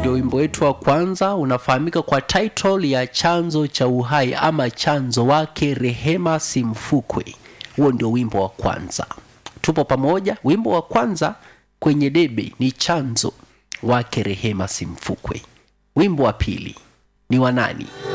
ndio wimbo wetu wa kwanza, unafahamika kwa title ya Chanzo cha Uhai ama Chanzo, wake Rehema Simfukwe. Huo ndio wimbo wa kwanza. Tupo pamoja. Wimbo wa kwanza kwenye debe ni Chanzo wake Rehema Simfukwe. Wimbo wa pili ni wa nani?